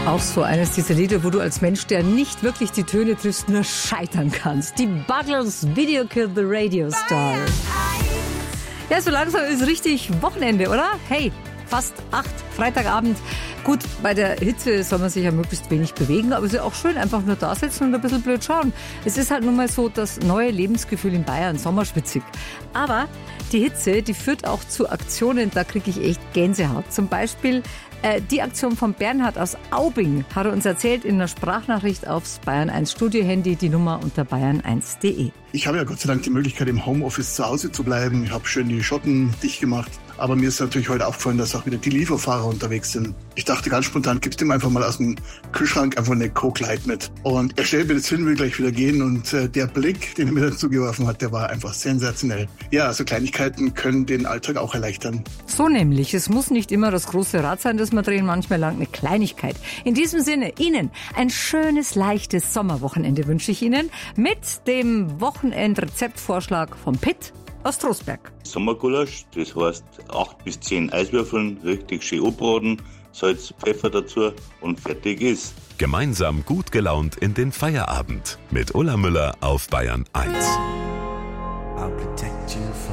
Auch so eines dieser Lieder, wo du als Mensch, der nicht wirklich die Töne triffst, nur scheitern kannst. Die Buggles, Video Killed the Radio Star. Ja, so langsam ist richtig Wochenende, oder? Hey, fast 8, Freitagabend. Gut, bei der Hitze soll man sich ja möglichst wenig bewegen, aber es ist ja auch schön, einfach nur da sitzen und ein bisschen blöd schauen. Es ist halt nun mal so das neue Lebensgefühl in Bayern, sommerschwitzig. Aber die Hitze, die führt auch zu Aktionen, da kriege ich echt Gänsehaut. Zum Beispiel die Aktion von Bernhard aus Aubing hat er uns erzählt in einer Sprachnachricht aufs Bayern 1 Studio-Handy, die Nummer unter bayern1.de. Ich habe ja Gott sei Dank die Möglichkeit, im Homeoffice zu Hause zu bleiben. Ich habe schön die Schotten dicht gemacht. Aber mir ist natürlich heute aufgefallen, dass auch wieder die Lieferfahrer unterwegs sind. Ich dachte ganz spontan, gibst ihm einfach mal aus dem Kühlschrank einfach eine Coke Light mit. Und er stellt mir das hin, will gleich wieder gehen. Und der Blick, den er mir dann zugeworfen hat, der war einfach sensationell. Ja, so Kleinigkeiten können den Alltag auch erleichtern. So nämlich. Es muss nicht immer das große Rad sein, das wir drehen. Manchmal langt eine Kleinigkeit. In diesem Sinne, Ihnen ein schönes, leichtes Sommerwochenende wünsche ich Ihnen mit dem Wochenendrezeptvorschlag vom Pitt aus Trostberg. Sommergulasch, das heißt 8 bis 10 Eiswürfeln, richtig schön anbraten, Salz, Pfeffer dazu und fertig ist. Gemeinsam gut gelaunt in den Feierabend mit Ulla Müller auf Bayern 1. I'll protect you from